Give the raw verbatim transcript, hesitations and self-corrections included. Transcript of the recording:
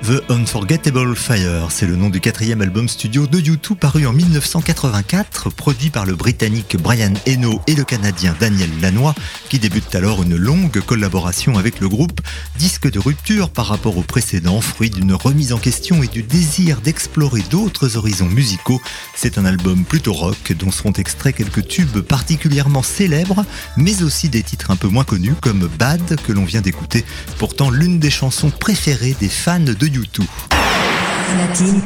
The Unforgettable Fire, c'est le nom du quatrième album studio de U deux paru en dix-neuf cent quatre-vingt-quatre, produit par le Britannique Brian Eno et le Canadien Daniel Lanois, qui débutent alors une longue collaboration avec le groupe. Disque de rupture par rapport au précédent, fruit d'une remise en question et du désir d'explorer d'autres horizons musicaux. C'est un album plutôt rock, dont seront extraits quelques tubes particulièrement célèbres, mais aussi des titres un peu moins connus comme Bad, que l'on vient d'écouter, pourtant l'une des chansons préférées des fans de U deux. Platine